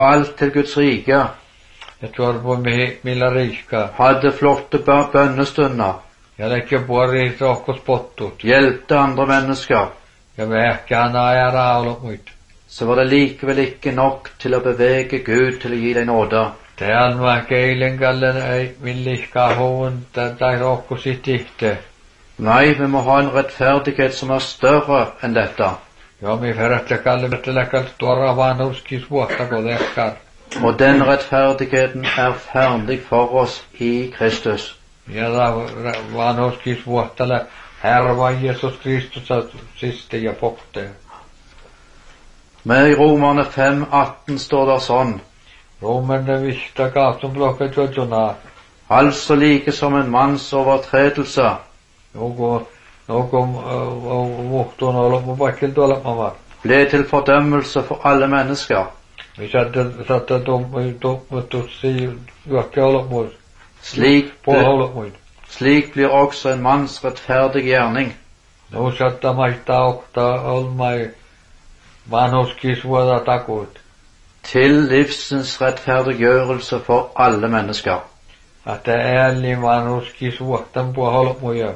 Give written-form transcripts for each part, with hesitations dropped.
alt til Guds rike, Jeg tror på milla rika. hadde flotte bønnestunder, Jeg lägger på rita och spottot. hjelpte andre mennesker, Jag verkar när jag rålar ut. så var det likevel ikke nok til å bevege Gud til å gi deg nåde. Det är en keilen gallen ei millika hoon där och sitt inte. Nei, vi må ha en rettferdighet som er større enn dette. Ja, mi verkar stora vanhuskis vuotta kun verkar. Og den rettferdigheten er ferdig for oss i Kristus. Ja, vanhuskis vuotta Herra var Jesus Kristus siste ja pokte. Men i Romerne 5:18 står det sånn: Romen det vikta gatum blokka tjojona. altså like som en manns overtredelse, Någon vuotton olla på bakkel tuolla mamma. ble til fordømmelse for alle mennesker. Vi satte tommutussi juokki olla muut. Slik blir også en manns rettferdig gjerning. No satta maista okta olmai vanhuskis vuoda takut. Til livsens rettferdiggjørelse for alle mennesker. Att det är vanhuskis vuottan på olla muja.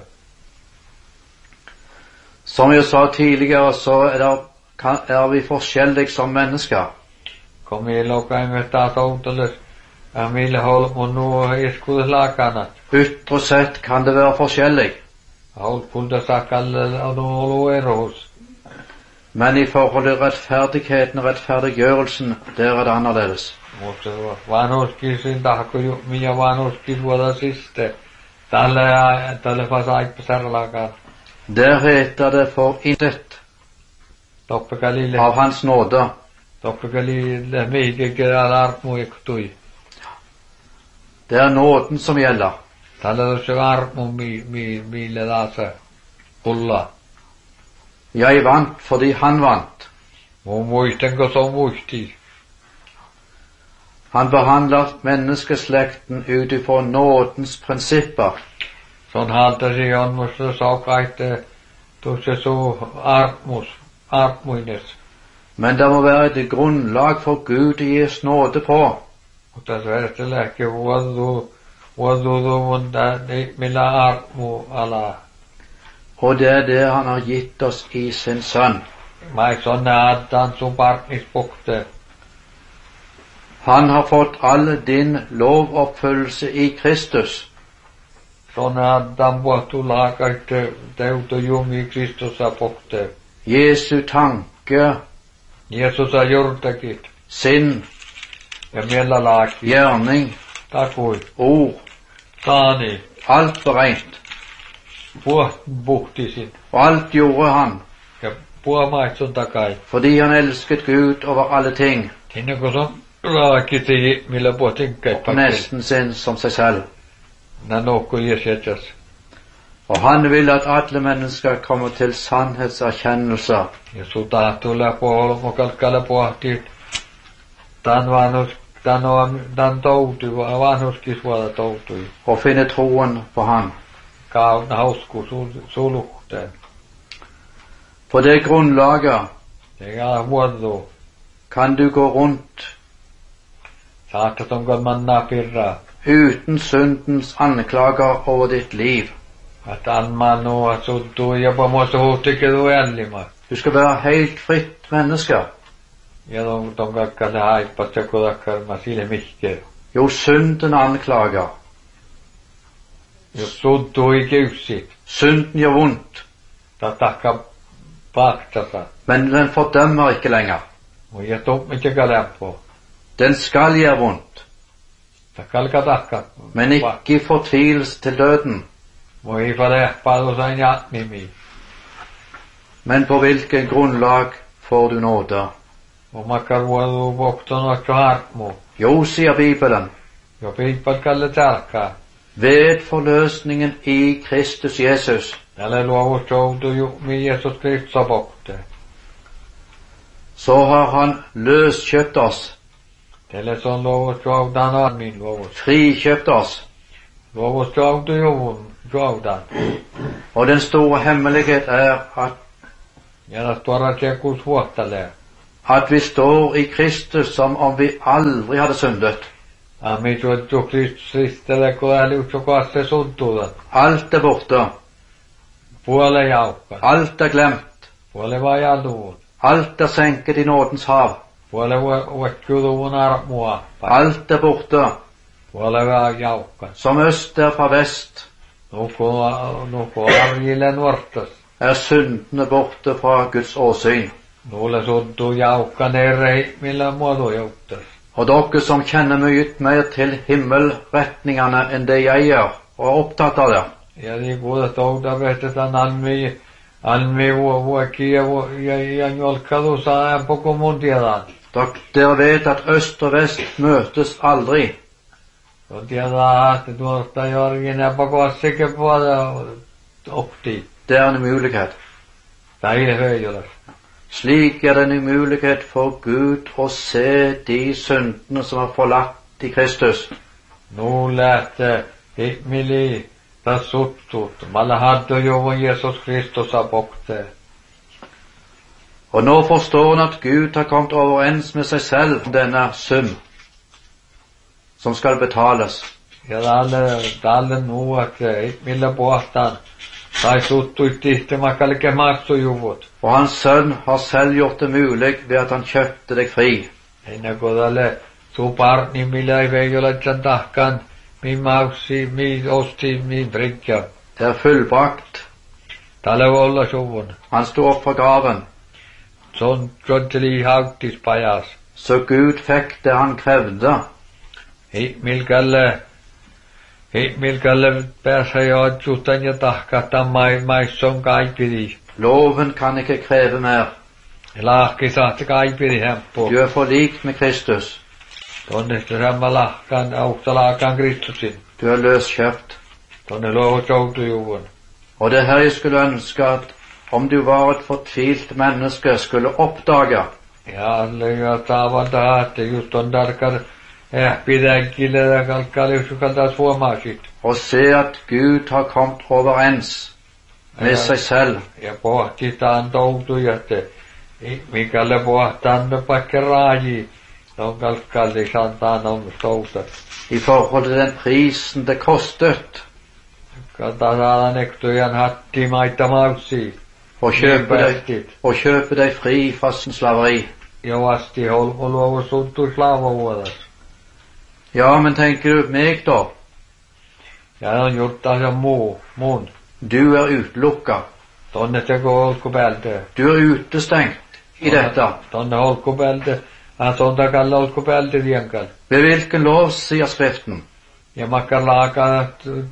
Som jeg sa tidligere, så er vi forskjellige som mennesker. Kom i lokain med tauteles. Mille håll mun nu iskudes lakanat. Ytre sett kan det være forskjellig, Håll pulta sakalle og no eros. men i forhold til rettferdigheten og rettferdiggjørelsen, der er det annerledes. Mutta vanhuskisin tahko ju minä vanhuskis vuoda siste. Tälle fasaik pasarlakan. Der heter det for intet Toppekalille. av hans nåde. Toppekalille mihikin armu iktui. Det er nåden som gjelder. Tälle se armu mille lasa. Kulla. Jeg vant fordi han vant. Mun muistanko se muisti. Han behandler menneskeslekten ut ifra nådens prinsipper. Sånn haltasi on musta saukaitte tuossa su armuines. Men det må være et grunnlag for Gud å gis nåde på. Mutta se verstelähke vuodu mun millä armu ala. Og det er det han har gitt oss i sin sønn. Mai sonne addan sun partnispukte. Han har fått all din lovoppfyllelse i Kristus. Sonne addan vuotu laakaitte teuto jumi Kristusa pukte. Jesu tanke, Jeesusa jurtakit. sinn, Ja miellä laaki. gjerning, Takui. ord, Taani. alt beregnet. Puhtisin. Og alt gjorde han Ja puhamaitsun takai. fordi han elsket Gud over alle ting, Sinne kun se laakiti millä puhtinkkeit og pakkel. nesten sin som seg selv. Nä nokku jesetjas. Og han vil at alle mennesker kommer til sannhetserkjennelse. Ja su tahtuilla puolmo kalkkalla pohti. Dan toutui, vanhuskis vuoda toutui. Og finne troen på han. Kauna hausku suluhteen. På det grunnlaget Det är vuodu. kan du gå rundt Saattat onko manna pirra. uten syndens anklager over ditt liv. Att anma nu att suttuu jopa muista huhtikedu ällimä. Du skal være helt fritt menneske. Ja ton kakkale haippas se kodakkarma sille mihke. Jo, synden anklager. Jos suttuu ikiussit. Synden gjør vondt, Takka paktasa. men den fordømmer ikke lenger. Mun ja tummit ja lämpö. Den skal gjøre vondt, Takkalka takka. men ikke i fortvilelse til døden. Mun ei falehpadu sain jatmimi. Men på hvilket grunnlag får du nåde? Mun makkar vuodu vokton oikko harmu. Jo, sier Bibelen, Jo piippalkalle tärkkaa. ved forløsningen i Kristus Jesus, Tälle luovus joutu mi Jeesus Kristus pokte. så har han løskjøpt oss, Tälle son luovus joudan on min luovus. frikjøpt oss. Luovus joutu joudan. Og den store hemmelighet er at Ja tuoda tjekus vuottalee. at vi står i Kristus som om vi aldri hadde syndet. Ami tuottu Kristustelle koeli utsokasse suntuuta. Alt er borte. Puole jaukka. Alt er glemt. Puole vajaluun. Alt er senket i nådens hav. Puole uekkiutuun armua. Alt er borte. Puole vajaukka. Som øst er fra vest. Nuko arjille nuortas. Er syndene borte fra Guds åsyn. Nulle suntuu jaukka nere millä muoto jouttas. Og dere som kjenner mye mer til himmelretningene enn det jeg gjør, og er opptatt av det. Ja niin kuuta touta vehtetaan almi vuokia ja njolkadu saa poko mun tiedän. Dere vet at øst og vest møtes aldri. On tiedän, että tuosta jorgin ja poko sikke puolta opti. Det er en umulighet. Tai høyjolas. Slik er det en umulighet for Gud å se de syndene som er forlatt i Kristus. Nu lähtee himmili tassuttuut. Malla haddo jovon Jesus Kristus apokte. Og nå forstår han at Gud har kommet overens med seg selv om denne sum som skal betales. Ja tälle nu, että himmillä pohtaan. Tai suttuit ihtemakalle maksujuvut. Og hans sønn har selv gjort det mulig ved at han kjøpte deg fri. Ennen kuin tälle suparni millä ei veijoletsen tahkan, min maussi, min osti, min drikja. Det er fullbrakt. Tälle voi olla suvun. Han sto opp fra graven. Son jonteli hauttis pajas. Så Gud fikk det han krevde. Himmilkalle pääsee jo otsuutan ja tahkahtaan maisson kaipiri. Loven kan ikke kreve mer. Lahki saatti kaipiri hemppu. Du er forlikt med Kristus. Tonnesta samma lahkan, auktalaakan Kristusin. Du er løskjøpt. Tonne luovu soutujuvun. Og det her jeg skulle ønske at om du var et fortvilt menneske skulle oppdage. Ja, alle taavanta että just on tarkar pidäkille ja kalkkaliusukaltaas huomaasit. Og se at Gud har kommet overens med seg selv. Ja pohtitaan toutuja, että mikälle pohtaan pakke raaji. On kalkkalli santaan on toutat. I forhold til den prisen det kostet. Kaltaa saada nektujan hatti maita maussi. Og kjøpe deg fri fra sin slaveri. Ja vasti luovu suntu slavavuodas. Ja, men tenker du meg da? Ja on juttaa se muun. Du er utelukka. Tonne teko olkupäälte. Du er utestengt i dette. Tonne olkupäälte. On takalla olkupäälte riankal. Ved hvilken lov sier Skriften? Ja makkar laaka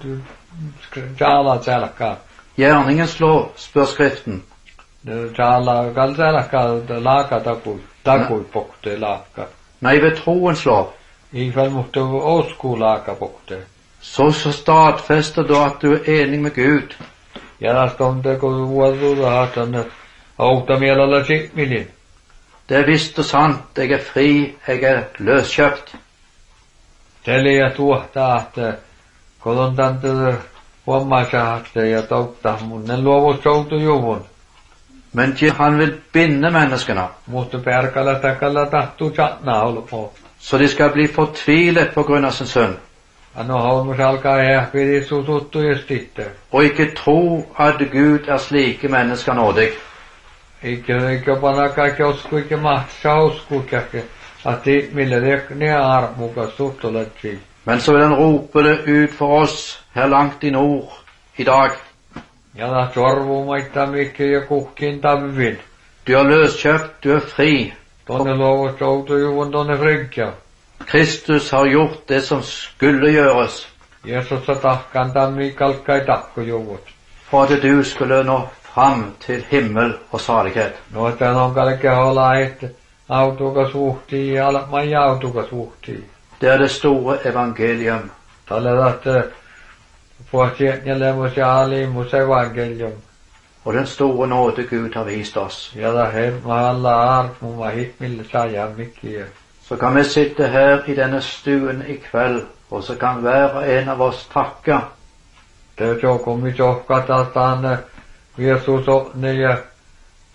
jala tälkkaa. Gjerningens lov, spør Skriften. Jala kal tälkkaa laaka takui pokte laaka. Nei, ved troens lov. Ifall måtte osku laaka pokte. Så stadfester du at du er enig med Gud. Ja tästä on teko vuotuuta haatan autamielalla sikmilin. Det er visst og sant, jeg er fri, jeg er løskjøpt. Teliä tuohtaa, että kolontanto huomaasahatte ja touttaa mun. Ne luovut soutujuvun. Men han vil binde menneskene. Mutta perkalla takalla tahtuu satnaa olkoon. Så de skal bli fortvilet på grunn av sin sønn. No holmus alkaa ehpidi susuttuja sitten. Og ikke tro at Gud er slike mennesker nådig. Eikä panna kaikki osku, eikä mahtsa oskukäke. Ati millä ne armukas suhtoletsi. Men så vil han rope det ut for oss her langt i nord i dag. Ja da sorvumaita mikä ja kuhkin tavvin. Du er løskjøpt, du er fri. Tonne luovut soutujuvun tonne frinkja. Kristus har gjort det som skulle gjøres. Jeesus tahkan tammi kalkkai takkujuvut. For at du skulle nå fram til himmel og salighet. No, että on kaikkea olla, että autukas vuhtii ja maija autukas vuhtii. Det er det store evangelium. Tällä että pohtii ja levus ja alimus evangelium. Og den store nåde Gud har vist oss. Ja da hemma alla armuma himmel saja mikkiä. Så kan vi sitte her i denne stuen i kveld, og så kan hver en av oss takke. Det er så kommet oppkattastaan Jeesus on ja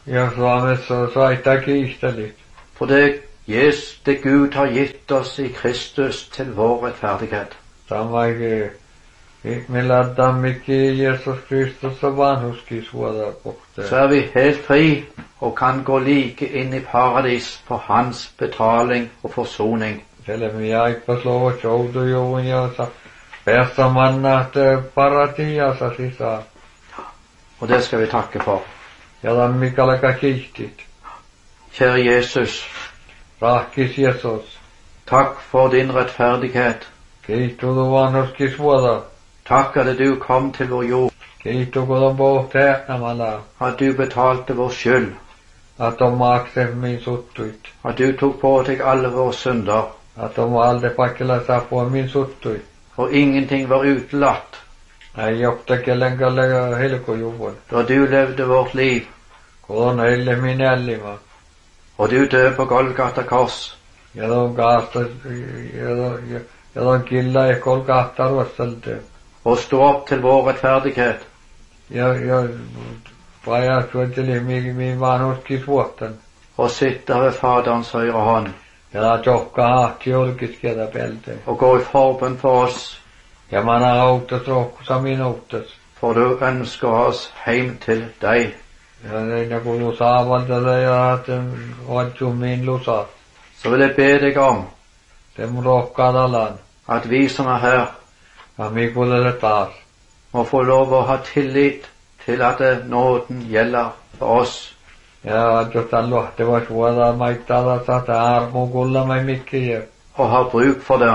Ja Suomessa saita kiistelit. For det Gud har gitt oss i Kristus til vår rettferdighet. Samaikin meillä tammikki Jesus Kristus on vanhuskisvuoda kohtaan. Så vi helt fri og kan gå like inn i paradis på hans betaling og forsoning. Selmi aippas lovo joutujuun ja päästä mannaat paratiassa sisään. Og det skal vi takke for. Ja tammikallaka kiihtit. Kjære Jesus, Rahkis Jesus. takk for din rettferdighet. Kiihtudu vanhuskisvuoda. Takk at du kom til vår jord, Kiihtu kun on pohtäänamalla. at du betalte vår skyld, Att on maksemmin suttuit. at du tok på deg alle våre synder, Att on valde paikalla saapua min suttuit. og ingenting var utelatt Ei jokta kellenkalle helkojuvun. da du levde vårt liv, Kun on heille minällima. og du døde på Golgata kors, Ja ton kaasta, ja ton killa ja kol kahta arvostelte. og stod opp til vår rettferdighet, Ja pajat suotteli min vanhuskisvuotten. og sitter ved Faderens høyre hånd, Ja ta tjohka hahti julkiskieltä pelte. og går i forbønn for oss, Ja mana auttas rohkusa minuuttas. for du ønsker oss heim til deg. Ja ne kuulu saavalta ja aten oatsu min lusa. Så vil jeg be deg om Tem rohkaat alan. at vi som er her, Ja mi kuulele taas. må få lov å ha tillit til at nåden gjelder for oss, Ja ajotan lohteva suoda maittaa sata armo kulla mai mikkiä. og har bruk for det.